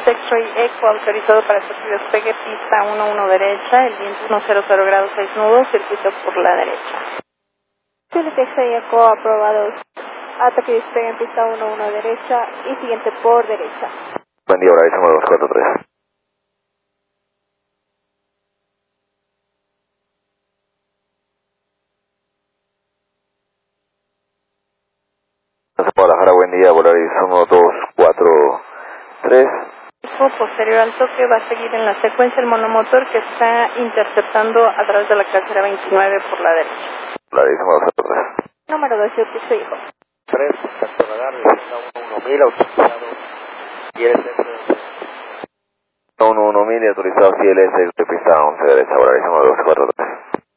X-Ray Echo, autorizado para su despegue, pista 11 derecha, el viento 100 grados 6 nudos, circuito por la derecha. Juliet X-Ray Echo, aprobado. Ataque y despegue en pista 11 derecha y siguiente por derecha. Buen día, Horario 243. Guadalajara, buen día, Volaris 1243. Posterior al toque va a seguir en la secuencia el monomotor que está interceptando a través de la carretera 29 por la derecha. Volaris 1243. Número 2, Juliet X-Ray Echo. 3, contacto radar, dirección 1000, autorizado ILS 11.000 y autorizado ILS de pista 11 derecha, Volaris 1243.